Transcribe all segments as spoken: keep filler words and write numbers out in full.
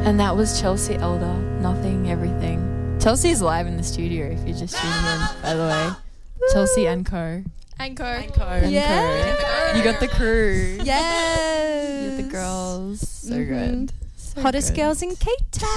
And that was Chelsea Elder, Nothing, Everything. Chelsea's live in the studio if you're just tuning in, by the way. Chelsea and co. And co. And co. And Yeah. co. You got the crew. Yes. You got the girls. So Mhm. good. So Hottest good. girls in Cape Town.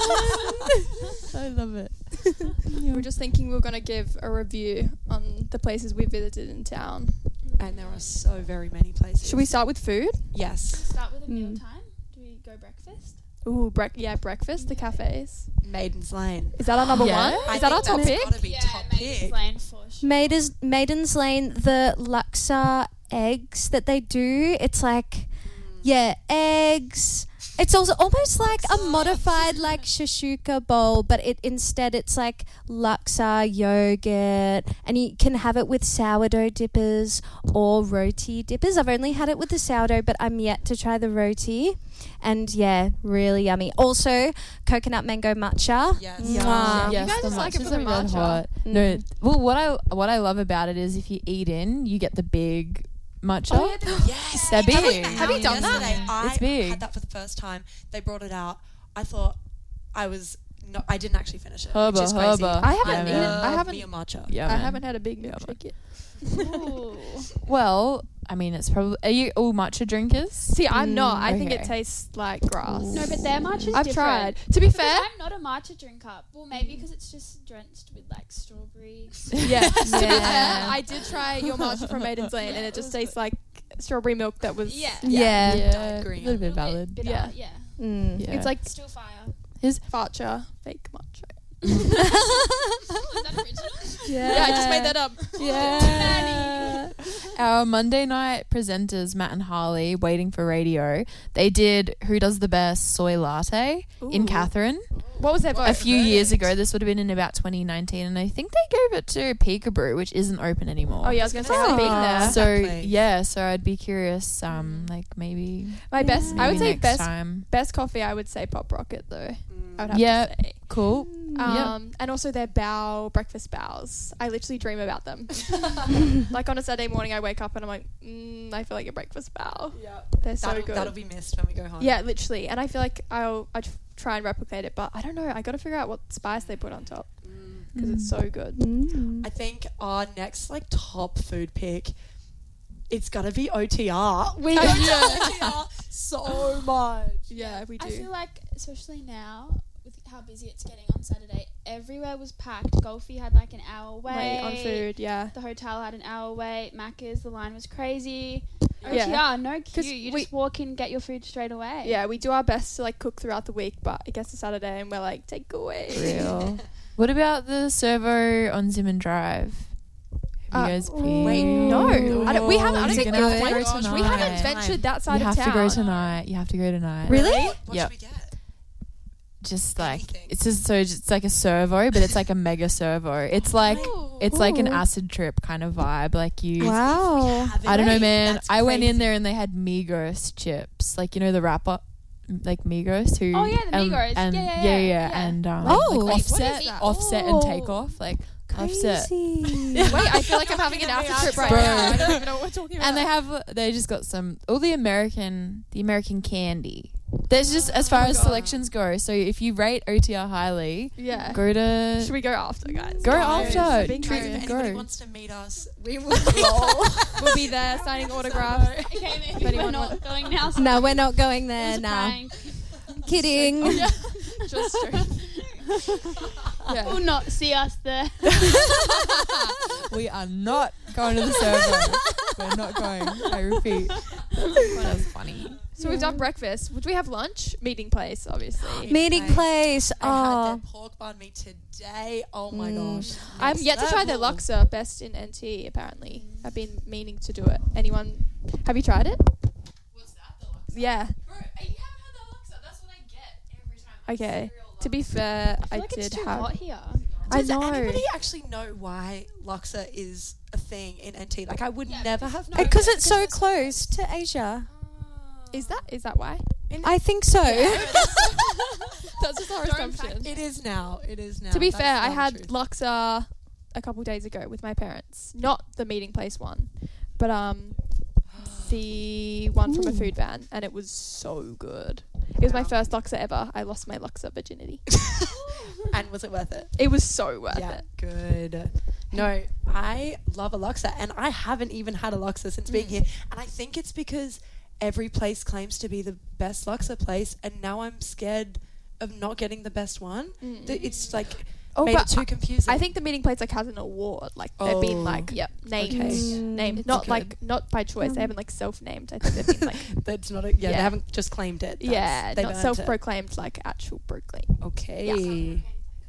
I love it. We're just thinking we're going to give a review on the places we visited in town. And there are so very many places. Should we start with food? Yes. Start with a meal Mm. time. Do we go breakfast? Ooh, brec- yeah, breakfast, the cafes. Maiden's Lane. Is that our number Yeah. one? I Is that our think top that's pick? gotta be yeah, top Maiden's pick. Lane for sure. Maiden's, Maiden's Lane, the laksa eggs that they do, it's like, yeah, eggs. It's also almost like a modified like shashuka bowl, but it instead it's like laksa yogurt, and you can have it with sourdough dippers or roti dippers. I've only had it with the sourdough, but I'm yet to try the roti. And yeah, really yummy. Also, coconut mango matcha. Yes. Yeah. Mwah. Yes, You guys the just like it matchas for the are red matcha. hot. Mm. No, well, what I what I love about it is if you eat in, you get the big matcha. Oh, yeah, the- Yes. They're It came big. out Have you done that? yesterday. I It's big. had that for the first time. They brought it out. I thought I was no, I didn't actually finish it. Hubba, which is crazy. hubba. I haven't Yeah, eaten. man. I haven't. Me a matcha. Yeah, I man. haven't had a big Yeah, milkshake yet. Ooh. Well, I mean, it's probably. Are you all matcha drinkers? See, I'm Mm, not. I think it okay. tastes like grass. No, but their matcha's I've different. tried. To be Because fair, I'm not a matcha drinker. Well, maybe because it's just drenched with like strawberries. yeah. To be fair, Yeah. I did try your matcha from Maiden's Lane, and it just tastes like strawberry milk that was. Yeah. Yeah. Yeah, green. a little bit valid. Bitter, Yeah. yeah. Mm. Yeah. It's like Still fire. matcha, fake matcha. Was that original? Yeah, I just made that up. Yeah. Our Monday night presenters, Matt and Harley, waiting for radio. They did Who Does the Best Soy Latte in Ooh. Catherine What was their vote? a few years ago. This would have been in about twenty nineteen, and I think they gave it to Peekaboo, which isn't open anymore. Oh yeah, I was gonna say I've been Oh. there. So That place. yeah, so I'd be curious. Um, like maybe, My best, maybe I would say next best time. best coffee. I would say Pop Rocket though. I would have Yeah. to say. Cool. Yeah. Um, and also their bow breakfast bows. I literally dream about them. Like on a Saturday morning, I wake up and I'm like, mm, I feel like a breakfast bow. Yeah. They're so That'll, good. that'll be missed when we go home. Yeah, literally. And I feel like I'll I try and replicate it, but I don't know. I got to figure out what spice they put on top because it's so good. Mm. I think our next like top food pick, it's gotta be O T R. We Oh, go yeah. to O T R so much. Yeah, we do. I feel like, especially now, with how busy it's getting on Saturday, everywhere was packed. Golfy had like an hour wait. Wait on food. Yeah. The hotel had an hour wait. Macca's, the line was crazy. Yeah. O T R, no 'Cause queue. You we- just walk in, get your food straight away. Yeah, we do our best to like cook throughout the week, but it gets to Saturday and we're like, take away. Real. What about the servo on Zimmern Drive? Have Uh, you guys ooh. been? Wait, no. I don't- we haven't- I don't You're think gonna we've have to went- go gosh, tonight. We haven't Time. ventured that side You of have town. to go tonight. You have to go tonight. Really? What Yep. should we get? Just like Anything. it's just so it's like a servo, but it's like a mega servo. It's like it's like an Ooh. acid trip kind of vibe. Like you, Wow. I don't know, man. That's I went in crazy. there and they had Migos chips, like you know the rapper, like Migos who. Oh, yeah, the um, Migos. And, Yeah, yeah, yeah, yeah, yeah, yeah. and um, Oh. like Wait, what is offset, that? offset Oh. and takeoff, like offset. Crazy. Wait, I feel like I'm having an acid trip right Bro. now. I don't even know what we're talking about. And they have they just got some all the American the American candy. There's just as far Oh my as God. selections go. So if you rate O T R highly, yeah. go to Should we go after, guys? Go Guys, after. I'm being Treat- If curious. anybody Go. wants to meet us, we will. We'll be there signing autographs. Okay, maybe anyone we're not want- going now. so No, we're not going it there was a now. prank. Kidding. Just yeah. Will not see us there. we are not going to the server. We're not going. I repeat. That was funny. So we've done breakfast. Would we have lunch? Meeting place, obviously. Meeting place. I had Oh. their pork bun meat today. Oh my Mm. gosh. I'm Next yet to try their level. Luxor, best in N T, apparently. I've been meaning to do it. Anyone, have you tried it? What's that? The Luxor? Yeah. Bro, you haven't had the Luxor. That's what I get every time. I Okay. cereal To be fair, I I, feel like did it's too have. hot here. I Does know. anybody actually know why Luxor is a thing in N T? Like, I would Yeah, never because- have no, known. Because Yeah, it's so because close to Asia. Is that is that why? I think so. That's just our Don't assumption. It is now. It is now. To be That's fair, now I the had truth. Luxor a couple days ago with my parents. Not the meeting place one, but um, the one from a food van, and it was so good. It was my first Luxor ever. I lost my Luxor virginity. And was it worth it? It was so worth Yeah, it. good. No, I love a Luxor, and I haven't even had a Luxor since being here. And I think it's because every place claims to be the best Luxor place, and now I'm scared of not getting the best one. Th- It's like Oh, made but it too confusing. I think the meeting place like has an award. Like they've Oh. been like yep named, Okay. named, Mm, not good. like not by choice. They haven't like self-named. I think they've been like that's not a, yeah, Yeah. they haven't just claimed it. That's- yeah, they've not earned it. self-proclaimed, like actual proclaim. Okay.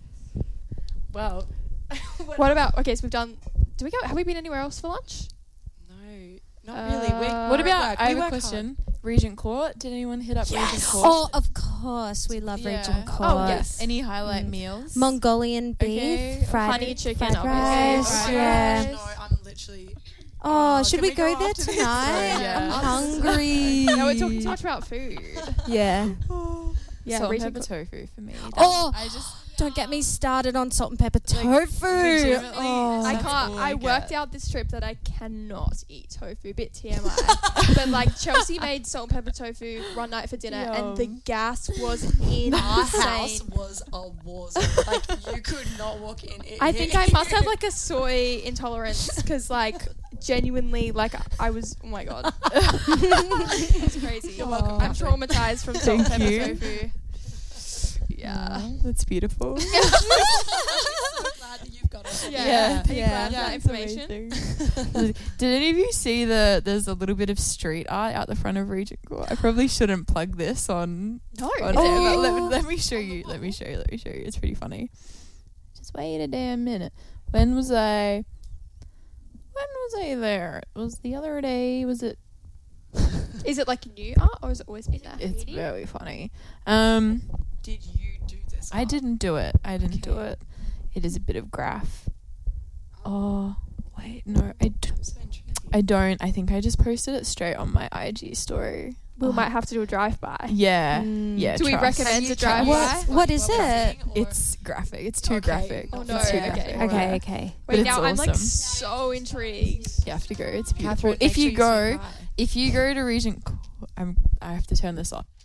Wow. What about okay? So we've done. Do we go? Have we been anywhere else for lunch? No, not really. We, Uh, What we're at about? work. I We have a work question. Regent Court. Did anyone hit up Regent Court? Oh, of course, we love Yeah. Regent Oh, Court. Oh yes. Any highlight Mm. meals? Mongolian beef, Okay, fried, honey chicken, fried obviously. rice. Fried Yeah. rice. No, I'm literally. Oh, Oh, should can we we go, go there after this? tonight? Yeah. I'm I'm hungry. No, we're talking too much about food. Yeah. Yeah, Salt and Regent pepper Court. tofu for me. That- Oh, I just don't get me started on salt and pepper tofu. legitimately, Oh. I That's can't. all I I worked get. out this trip that I cannot eat tofu. Bit T M I. But like Chelsea made salt and pepper tofu one night for dinner, and the Yum. gas was Our house insane. was a war zone. Like you could not walk in. It I hit think I you. must have like a soy intolerance because like genuinely like I was. Oh my god, it's crazy. You're welcome, I'm Catherine. traumatized from salt and Thank pepper you. tofu. Yeah. Aw, that's beautiful. glad that you've got it. Yeah. Yeah. Are you Yeah. glad for that It's information? amazing. Did any of you see the? There's a little bit of street art out the front of Regent Court. I probably shouldn't plug this on. No. on is it? air, but let, me- let me show you. Let me show you. Let me show you. It's pretty funny. Just wait a damn minute. When was I? When was I there? It was the other day. Was it? Is it like new art or has it always been there? It's very funny. Um, Did you do this? I art? didn't do it. I didn't do Okay. it. It is a bit of graph. Oh, wait, no, I, d- I'm so intrigued. I don't. I think I just posted it straight on my I G story. We Oh. might have to do a drive-by. Yeah, Mm. yeah. Do we trust. recommend Can you a drive-by? What- what is it? It's graphic. It's too Okay. graphic. Oh, It's no, too okay. graphic. Okay, okay. But Wait, it's now I'm like awesome. so intrigued. You have to go. It's beautiful. Catherine, if make you sure go, say bye. if you go to Regent, Co- I'm. I have to turn this off.